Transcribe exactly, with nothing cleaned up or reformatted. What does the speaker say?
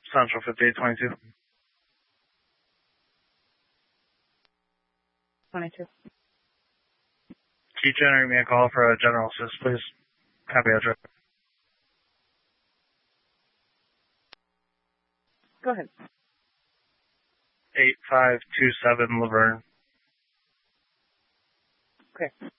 Central fifty-eight twenty-two. twenty-two. Can you generate me a call for a general assist, please? Copy address. Go ahead. eight five two seven Laverne. Okay.